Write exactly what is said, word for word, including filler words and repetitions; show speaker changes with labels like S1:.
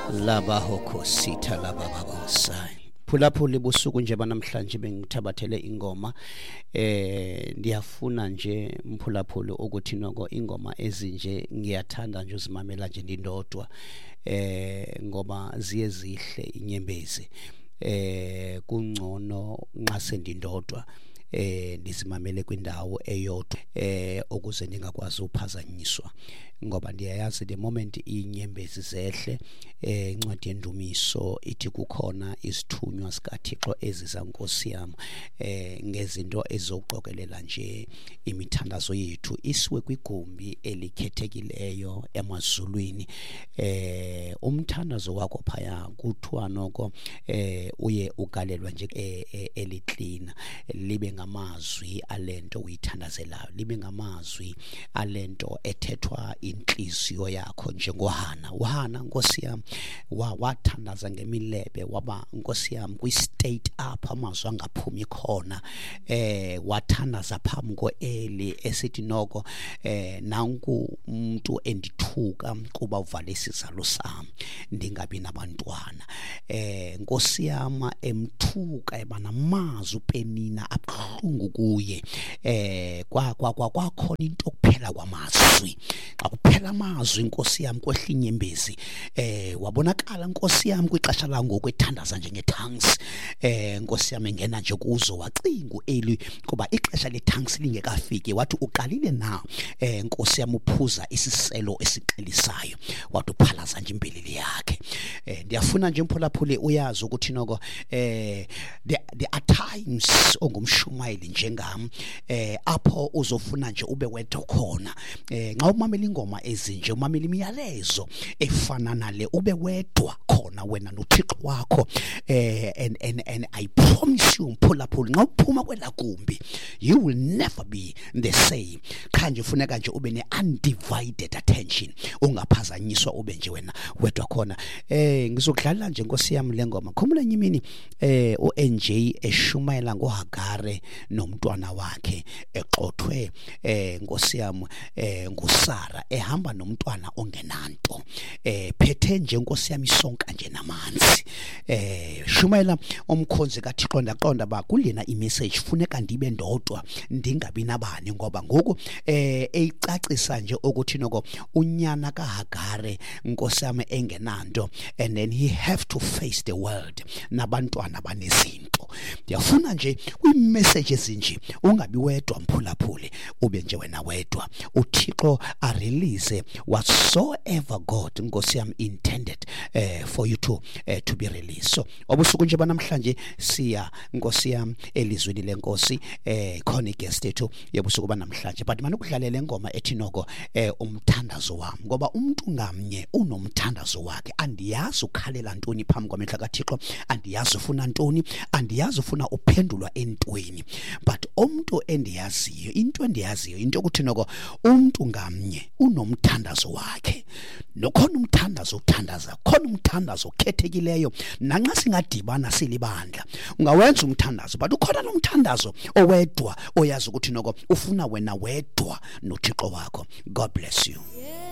S1: laba hokho sitha laba babosai phulaphuli busuku nje banamhlanje bengithabathele ingoma eh ndiyafuna nje mphulaphuli ukuthi noko ingoma ezinje ngiyathanda nje uzimamela nje ndindodwa eh ngoba ziye zihle inyembezi eh kungcono nxa sendindodwa eh ndizimamele kwindawo eyodwa eh ukuze ningakwazi uphazanyiswa ngoba ndiyayazi the moment inyembezi zehle eh incwadi yendumiso ithi kukhona isithunywa sikaThixo eziza Nkosi yami eh ngezinto ezoqokelela nje imithandazo yethu isiwe kwigumbi elikhethekileyo emazulwini eh umthandazo wakho phaya kuthiwa noko eh uye ugalelwa nje eliklina libe ngamazwi alento uyithandazelayo libe ngamazwi alento ethethwa inhliziyo yakho njengoHana uHana Nkosi yami wa wathandaza ngemilebe waba Nkosi yami kwi state up amazwi angaphumi khona eh wathandaza phambi koEli esithi noko eh nanku umuntu endithuka kuba uvale isizalo sami ndingabi nabantwana eh Nkosi yami emthuka ebanamazwi uPenina abhlungu kuye eh kwa kwa kwakhona into kuphela kwamazwi akuphela amazwi Nkosi yami kwehlinyembezi eh wabonakala Nkosi yami kwixesha la ngokwethandaza njengetongues eh Nkosi yami ngena nje kuzo wacinga uEli kuba ixesha letongues lingekafiki wathi uqalile na eh Nkosi yami uphuza isiselo esiqhelisayo wathi uphalaza nje impilili yakhe eh ndiyafuna nje mphulaphuli uyazi ukuthi noko eh there are times ongumshumayeli njengami eh apho uzofuna nje ube wedwa khona eh nxa umamela ingoma ezinje umamela imiyalezo efana nale ube wedwa khona wena noThixo wakho eh and and and I promise you mphulaphuli nxa uphuma kwelagumbi you will never be the same khanje ufuneka nje ube ne undivided attention ungaphazanyiswa ube nje wena wedwa khona eh ngizokudlala nje Nkosi yami lengoma khumula nyimini eh uN J eshumayela ngoHagare nomntwana wakhe exothwe eh Nkosi yami eh nguSara ehamba nomntwana ongenanto eh phethe nje Nkosi yami sonke nje namanzi eh shumayela omkhonzi kaThixo ndaqonda ba kulena imessage funeka ndibe ndodwa ndingabi nabani ngoba ngoku eh eyicacisa nje ukuthi noko unyana kaHagare Nkosi yami engenanto and then he have to face the world nabantwana banezinto ndiyafuna nje kwi-message ezinje ungabi wedwa mphulaphuli ube nje wena wedwa uThixo a release whatsoever God Nkosi yami intended uh, for you to uh, to be released so obusuku nje banamhlanje siya Nkosi yami elizweni lenkosi eh khona igest ethu yebusuku banamhlanje but manukudlalela ingoma ethi noko eh umthandazo wami ngoba umuntu ngamnye unomthandazo wakhe andiyazi ukhalela ntoni phambi kwamehla kaThixo andiyazi ufuna ntoni andiyazi ufuna uphendulwa entweni but umuntu endiyaziyo into endiyaziyo into ukuthi noko umuntu ngamnye unomthandazo wakhe nokhona umthandazo uthandaza khona umthandazo okhethekileyo nanxa singadibana silibandla ungawenza umthandazo but ukhona nomthandazo owedwa oyazi ukuthi noko ufuna wena wedwa noThixo wakho God bless you.